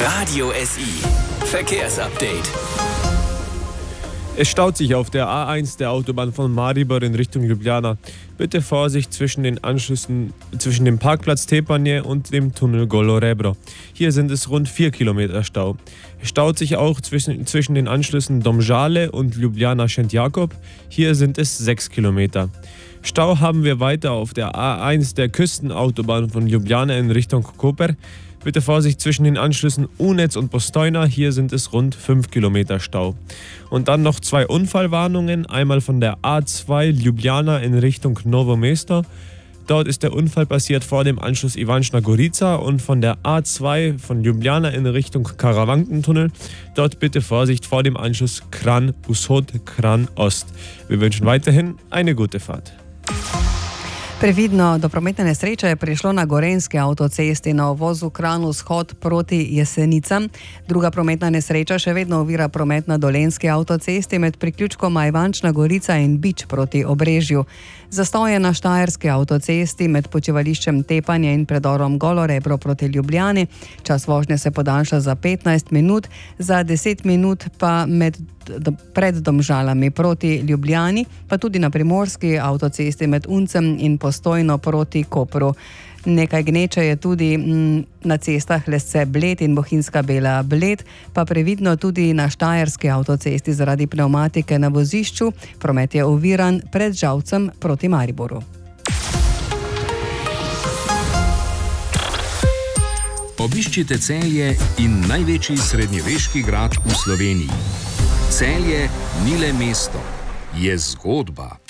Radio SI Verkehrsupdate. Es staut sich auf der A1 der Autobahn von Maribor in Richtung Ljubljana. Bitte Vorsicht zwischen den Anschlüssen zwischen dem Parkplatz Tepanje und dem Tunnel Golo Rebro. Hier sind es rund 4 Kilometer Stau. Es staut sich auch zwischen den Anschlüssen Domžale und Ljubljana Šent Jakob. Hier sind es 6 Kilometer. Stau haben wir weiter auf der A1 der Küstenautobahn von Ljubljana in Richtung Koper. Bitte Vorsicht zwischen den Anschlüssen Unec und Postojna, hier sind es rund 5 Kilometer Stau. Und dann noch 2 Unfallwarnungen, einmal von der A2 Ljubljana in Richtung Novo Mesto. Dort ist der Unfall passiert vor dem Anschluss Ivančna Gorica, und von der A2 von Ljubljana in Richtung Karavankentunnel. Dort bitte Vorsicht vor dem Anschluss Kranj Vzhod, Kranj Ost. Wir wünschen weiterhin eine gute Fahrt. Previdno do prometne nesreče je prišlo na gorenjski avtocesti na uvozu Kranj Vzhod proti Jesenicam. Druga prometna nesreča še vedno ovira promet na dolenjski avtocesti med priključkoma Ivančna Gorica in Bič proti Obrežju. Zastoj je na štajerski avtocesti med počivališčem Tepanje in predorom Golo Rebro proti Ljubljani. Čas vožnje se podaljša za 15 minut, za 10 minut pa pred Domžalami proti Ljubljani, pa tudi na primorski avtocesti med Uncem in Postojno proti Kopru. Nekaj gneče je tudi na cestah Lesce Bled in Bohinjska Bela Bled, pa previdno tudi na štajerski avtocesti zaradi pnevmatike na vozišču. Promet je oviran pred Žalcem proti Mariboru. Obiščite Celje in največji srednjeveški grad v Sloveniji. Celje ni le mesto, je zgodba.